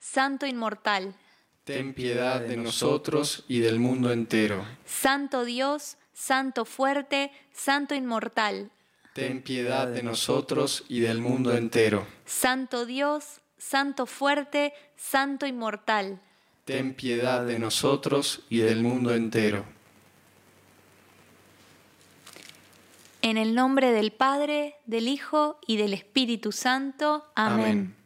Santo inmortal, ten piedad de nosotros y del mundo entero. Santo Dios, Santo fuerte, Santo inmortal, Ten piedad de nosotros y del mundo entero. Santo Dios, Santo fuerte, Santo inmortal. Ten piedad de nosotros y del mundo entero. En el nombre del Padre, del Hijo y del Espíritu Santo. Amén.